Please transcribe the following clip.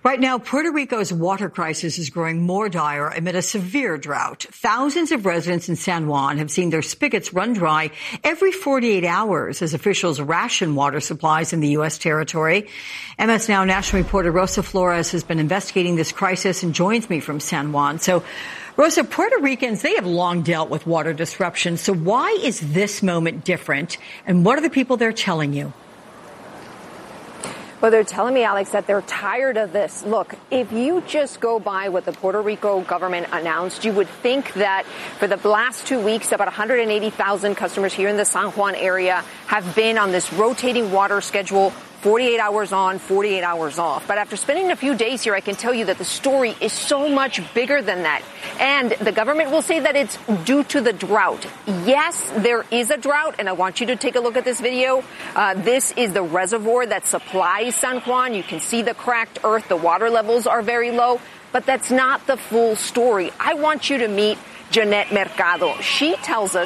Right now, Puerto Rico's water crisis is growing more dire amid a severe drought. Thousands of residents in San Juan have seen their spigots run dry every 48 hours as officials ration water supplies in the U.S. territory. MS Now national reporter Rosa Flores has been investigating this crisis and joins me from San Juan. So, Rosa, Puerto Ricans, they have long dealt with water disruption. So why is this moment different? And what are the people there telling you? Well, they're telling me, Alex, that they're tired of this. Look, if you just go by what the Puerto Rico government announced, you would think that for the last 2 weeks, about 180,000 customers here in the San Juan area have been on this rotating water schedule, 48 hours on, 48 hours off. But after spending a few days here, I can tell you that the story is so much bigger than that. And the government will say that it's due to the drought. Yes, there is a drought, and I want you to take a look at this video. This is the reservoir that supplies San Juan. You can see the cracked earth. The water levels are very low, but that's not the full story. I want you to meet Jeanette Mercado. She tells us